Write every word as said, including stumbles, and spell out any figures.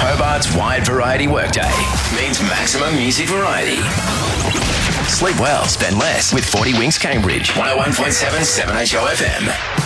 Hobart's wide variety workday means maximum music variety. Sleep well, spend less with forty Winks Cambridge, one oh one point seven seven H O F M.